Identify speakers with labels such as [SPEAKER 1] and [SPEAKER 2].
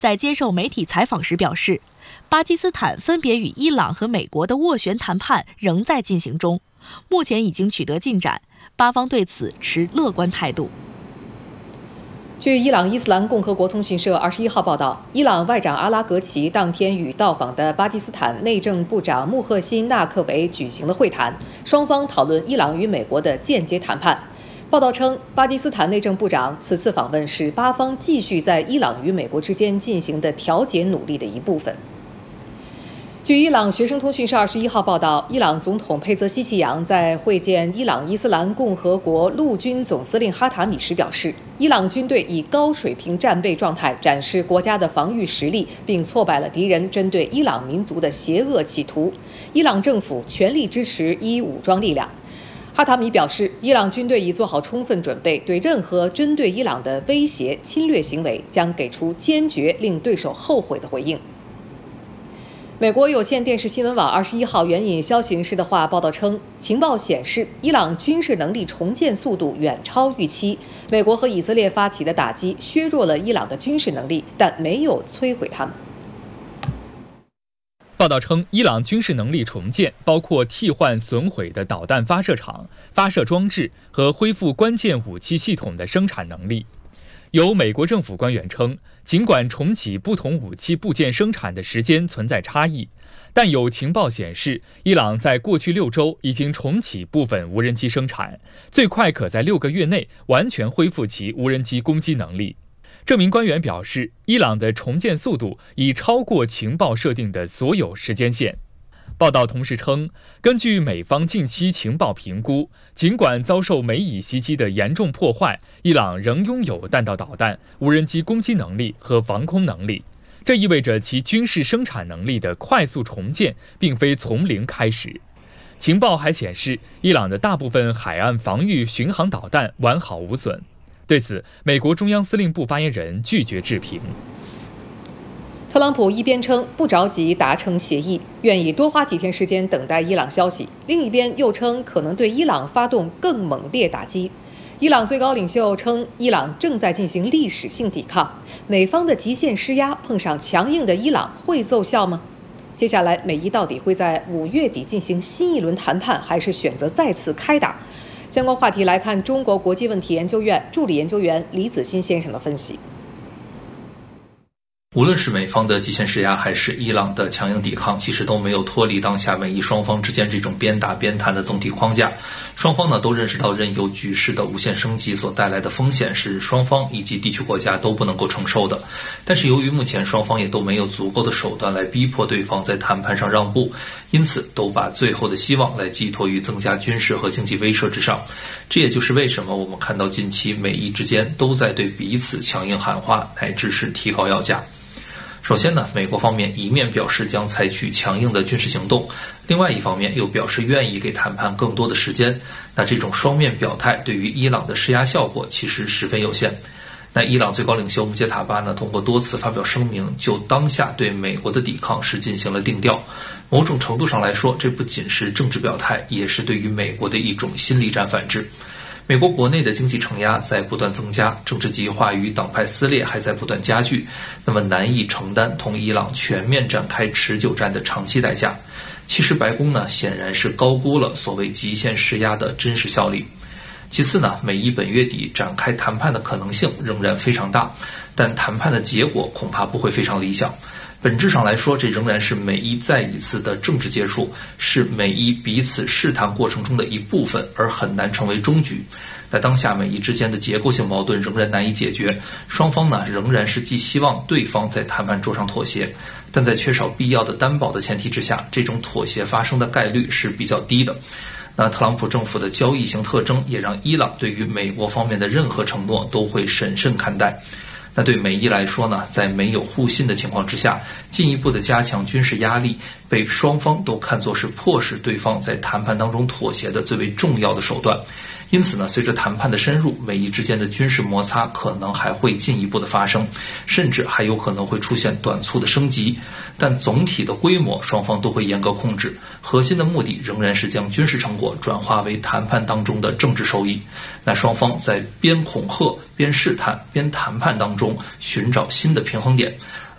[SPEAKER 1] 在接受媒体采访时表示，巴基斯坦分别与伊朗和美国的斡旋谈判仍在进行中，目前已经取得进展，巴方对此持乐观态度。
[SPEAKER 2] 据伊朗伊斯兰共和国通讯社21号报道，伊朗外长阿拉格齐当天与到访的巴基斯坦内政部长穆赫辛纳克维举行了会谈，双方讨论伊朗与美国的间接谈判。报道称，巴基斯坦内政部长此次访问是巴方继续在伊朗与美国之间进行的调解努力的一部分。据伊朗学生通讯社21号报道，伊朗总统佩泽希奇扬在会见伊朗伊斯兰共和国陆军总司令哈塔米时表示，伊朗军队以高水平战备状态展示国家的防御实力，并挫败了敌人针对伊朗民族的邪恶企图。伊朗政府全力支持伊武装力量。哈塔米表示，伊朗军队已做好充分准备，对任何针对伊朗的威胁、侵略行为将给出坚决令对手后悔的回应。美国有线电视新闻网21号援引消息人士的话报道称，情报显示，伊朗军事能力重建速度远超预期。美国和以色列发起的打击削弱了伊朗的军事能力，但没有摧毁他们。
[SPEAKER 3] 报道称，伊朗军事能力重建包括替换损毁的导弹发射场、发射装置和恢复关键武器系统的生产能力。有美国政府官员称，尽管重启不同武器部件生产的时间存在差异，但有情报显示，伊朗在过去6周已经重启部分无人机生产，最快可在6个月内完全恢复其无人机攻击能力。这名官员表示，伊朗的重建速度已超过情报设定的所有时间线。报道同时称，根据美方近期情报评估，尽管遭受美以袭击的严重破坏，伊朗仍拥有弹道导弹、无人机攻击能力和防空能力。这意味着其军事生产能力的快速重建并非从零开始。情报还显示，伊朗的大部分海岸防御巡航导弹完好无损。对此，美国中央司令部发言人拒绝置评。
[SPEAKER 2] 特朗普一边称不着急达成协议，愿意多花几天时间等待伊朗消息，另一边又称可能对伊朗发动更猛烈打击。伊朗最高领袖称，伊朗正在进行历史性抵抗，美方的极限施压碰上强硬的伊朗会奏效吗？接下来，美伊到底会在5月底进行新一轮谈判，还是选择再次开打？相关话题来看中国国际问题研究院助理研究员李子欣先生的分析。
[SPEAKER 4] 无论是美方的极限施压，还是伊朗的强硬抵抗，其实都没有脱离当下美伊双方之间这种边打边谈的总体框架。双方呢都认识到任由局势的无限升级所带来的风险是双方以及地区国家都不能够承受的。但是由于目前双方也都没有足够的手段来逼迫对方在谈判上让步，因此都把最后的希望来寄托于增加军事和经济威慑之上。这也就是为什么我们看到近期美伊之间都在对彼此强硬喊话，乃至是提高要价。首先呢，美国方面一面表示将采取强硬的军事行动，另外一方面又表示愿意给谈判更多的时间。那这种双面表态对于伊朗的施压效果其实十分有限。那伊朗最高领袖穆杰塔巴呢，通过多次发表声明，就当下对美国的抵抗是进行了定调。某种程度上来说，这不仅是政治表态，也是对于美国的一种心理战反制。美国国内的经济承压在不断增加，政治极化与党派撕裂还在不断加剧，那么难以承担同伊朗全面展开持久战的长期代价。其实白宫呢，显然是高估了所谓极限施压的真实效力。其次呢，美伊本月底展开谈判的可能性仍然非常大，但谈判的结果恐怕不会非常理想。本质上来说，这仍然是美伊再一次的政治接触，是美伊彼此试探过程中的一部分，而很难成为终局。在当下美伊之间的结构性矛盾仍然难以解决，双方呢仍然是寄希望对方在谈判桌上妥协，但在缺少必要的担保的前提之下，这种妥协发生的概率是比较低的。那特朗普政府的交易型特征也让伊朗对于美国方面的任何承诺都会审慎看待。那对美伊来说呢，在没有互信的情况之下，进一步的加强军事压力被双方都看作是迫使对方在谈判当中妥协的最为重要的手段。因此呢，随着谈判的深入，美伊之间的军事摩擦可能还会进一步的发生，甚至还有可能会出现短促的升级。但总体的规模双方都会严格控制，核心的目的仍然是将军事成果转化为谈判当中的政治收益。那双方在边恐吓、边试探、边谈判当中寻找新的平衡点，